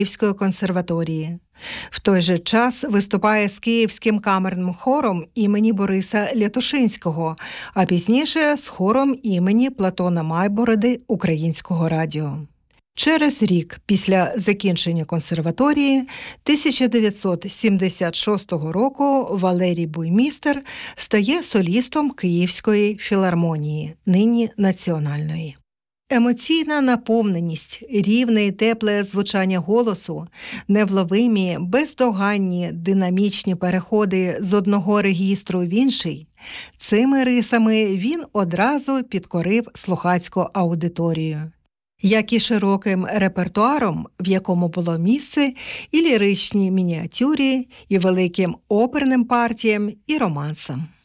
Київської консерваторії. В той же час виступає з Київським камерним хором імені Бориса Лятушинського, а пізніше з хором імені Платона Майбороди Українського радіо. Через рік після закінчення консерваторії 1976 року Валерій Буймістер стає солістом Київської філармонії, нині Національної. Емоційна наповненість, рівне і тепле звучання голосу, невловимі, бездоганні, динамічні переходи з одного регістру в інший – цими рисами він одразу підкорив слухацьку аудиторію. Як і широким репертуаром, в якому було місце і ліричній мініатюрі, і великим оперним партіям, і романсам.